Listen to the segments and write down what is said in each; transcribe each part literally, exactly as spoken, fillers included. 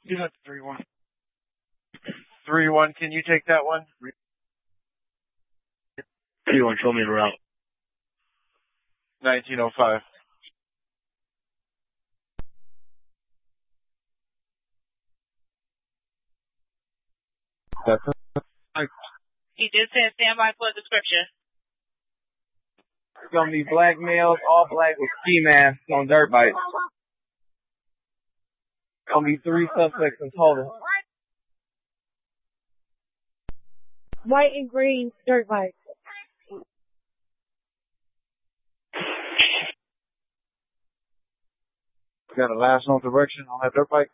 You got three one. Three one. Can you take that one? Three one. Show me the route. Nineteen oh five. That's it. He did say stand by for a description. It's gonna be black males, all black with ski masks on dirt bikes. Gonna be three suspects in total. White and green dirt bikes. Got a last known direction on that dirt bike?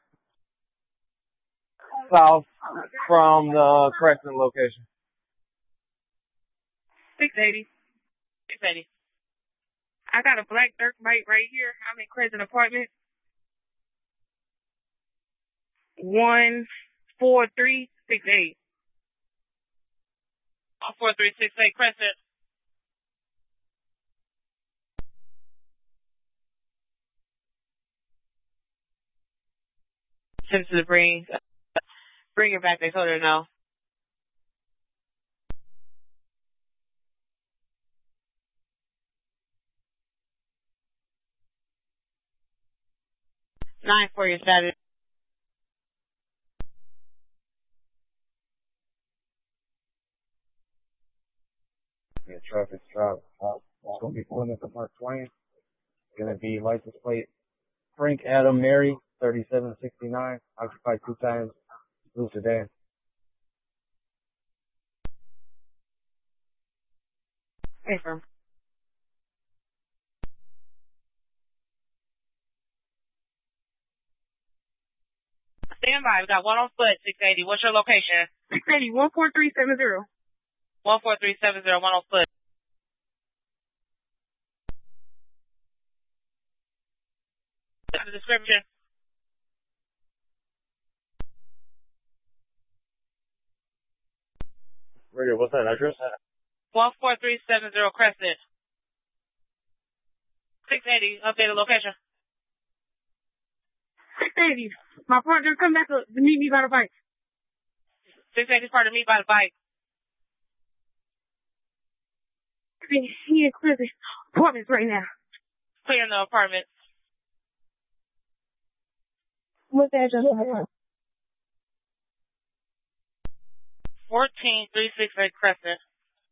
South from the Crescent location. six eighty. six eighty. I got a black dirt bike right here. I'm in Crescent Apartment. One four three six eight. One four three six eight Crescent. Since the bring, bring it back. They told her no. Nine for your status. Yeah, traffic stop. Uh, it's gonna be pulling into Mark Twain. It's gonna be license plate Frank Adam Mary thirty-seven sixty-nine. Occupied two times. Blue sedan. Confirm. Stand by. We got one on foot, six eighty. What's your location? six eighty, one four three seven zero. one four three seven zero, one on foot. The description. Radio, what's that address? one four three seven zero Crescent. six eighty, updated location. six eighty. My partner come back to meet me by the bike. six eighty is part of me by the bike. He in Crescent Apartments right now. Clear in the apartment. What's the address? Fourteen three six eight Crescent.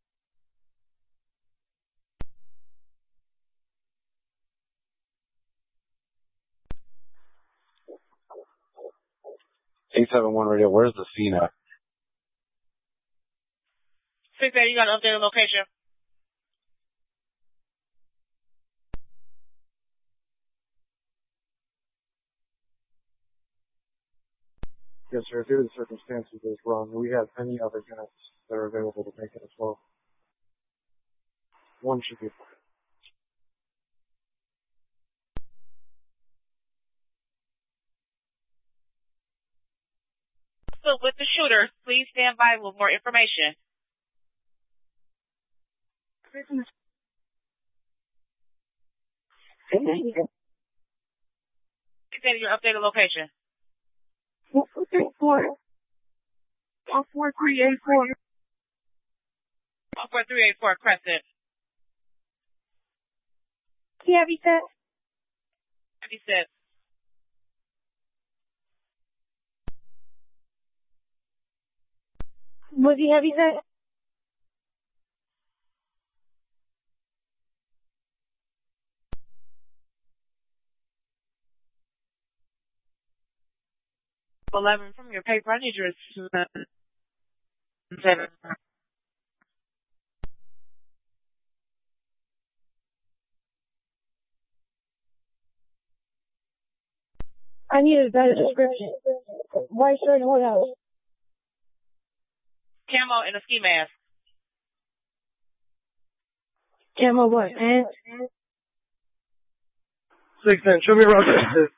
eight seven one radio, where's the scene at? six eighty, you got an updated location. Yes, sir. Due to the circumstances of this run, we have any other units that are available to make it as well. One should be fine. So with the shooter, please stand by with more information. Extend your updated location. one four three four. one four three eight four. one four three eight four Crescent. Yeah, he said. Heavy set. Was he heavy set? eleven from your paper. I need your seven. I need a better description. White shirt and what else? Camo and a ski mask. Camo what? And Six ten. Show me around.